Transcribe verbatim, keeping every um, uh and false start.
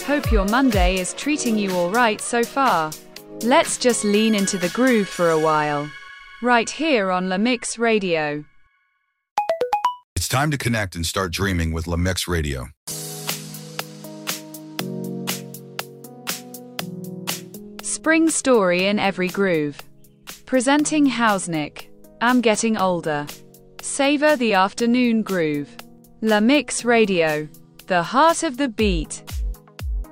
Hope your Monday is treating you alright so far. Let's just lean into the groove for a while. Right here on La Mix Radio. It's time to connect and start dreaming with La Mix Radio. Spring story in every groove. Presenting Hausnick. I'm getting older. Savor the afternoon groove. La Mix Radio. The heart of the beat.